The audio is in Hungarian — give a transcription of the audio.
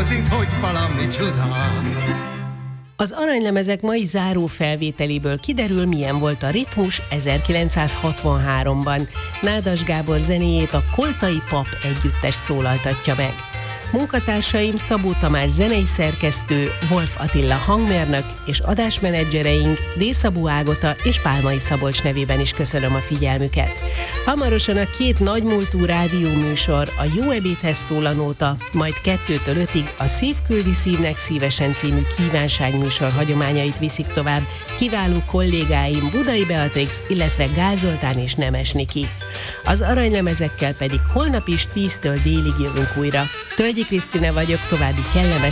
hangozít, hogy valami csuda. Az aranylemezek mai záró felvételéből kiderül, milyen volt a ritmus 1963-ban. Nádas Gábor zenéjét a Koltai Pap együttes szólaltatja meg. Munkatársaim Szabó Tamás zenei szerkesztő, Wolf Attila hangmérnök és adásmenedzsereink D. Ágota és Pálmai Szabolcs nevében is köszönöm a figyelmüket. Hamarosan a 2 nagymúltú rádióműsor, a Jó ebédhez szól a nóta, majd 2-től 5-ig a Szív küldi szívnek szívesen című kívánságműsor hagyományait viszik tovább kiváló kollégáim Budai Beatrix, illetve Gázoltán és Nemes Niki. Az aranylemezekkel pedig holnap is 10-től délig jövünk újra. Tölgyi Krisztina vagyok, további kellemes